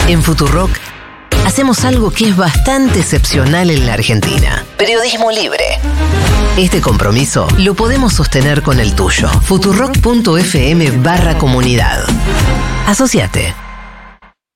En Futurock hacemos algo que es bastante excepcional en la Argentina. Periodismo libre. Este compromiso lo podemos sostener con el tuyo. Futurock.fm/comunidad. Asociate.